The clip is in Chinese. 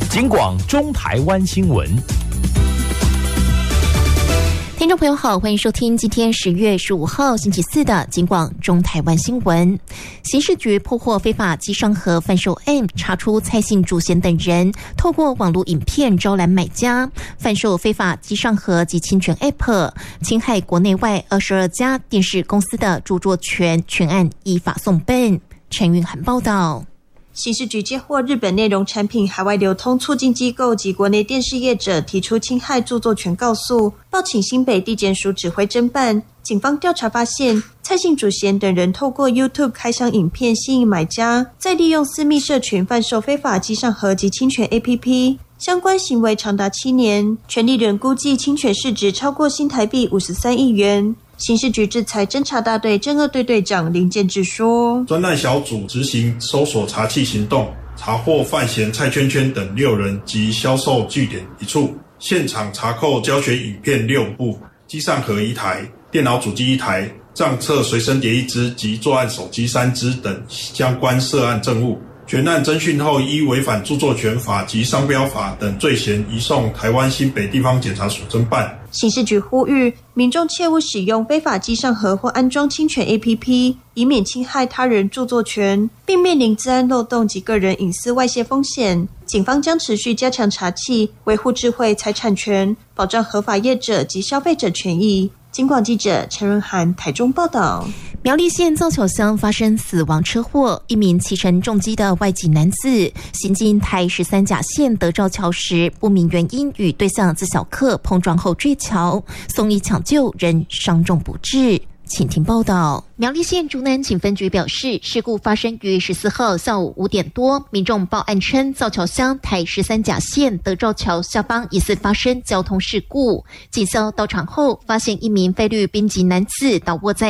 警广中台湾新闻。 听众朋友好，欢迎收听今天10月15号星期四的警广中台湾新闻。刑事局破获非法机商盒贩售案，查出蔡姓主嫌等人透过网络影片招揽买家，贩售非法机上盒及侵权 App， 侵害国内外22家电视公司的著作权，全案依法送办。陈韵涵报道。 刑事局接获日本内容产品海外流通促进机构及国内电视业者提出侵害著作权告诉，报请新北地检署指挥侦办。警方调查发现，蔡姓主嫌等人透过 YouTube 开箱影片吸引买家，再利用私密社群贩售非法机上盒及侵权 APP。相关行为长达7年，权利人估计侵权市值超过新台币53亿元。刑事局制裁侦查大队侦2队队长林建志说， 专案小组执行搜索查缉行动，查获范闲、蔡圈圈等6人及销售据点1处，现场查扣教学影片6部、机上盒1台、电脑主机1台、账册随身碟1支及作案手机3支等相关涉案证物。全案侦讯后，依违反著作权法及商标法等罪嫌，移送台湾新北地方检察署侦办。 刑事局呼吁民众切勿使用非法机上盒或安装侵权 APP， 以免侵害他人著作权，并面临资安漏洞及个人隐私外泄风险。警方将持续加强查缉，维护智慧财产权，保障合法业者及消费者权益。警广记者陈润涵台中报道。 苗栗县造桥乡发生死亡车祸，一名骑乘重机的外籍男子行经台13甲线德照桥时，不明原因与对向自小客碰撞后坠桥，送医抢救，仍伤重不治。请听报道。苗栗县竹南警分局表示，事故发生于14号下午5点多，民众报案称造桥乡台13甲线德照桥下方疑似发生交通事故。警消到场后，发现一名菲律宾籍男子倒卧在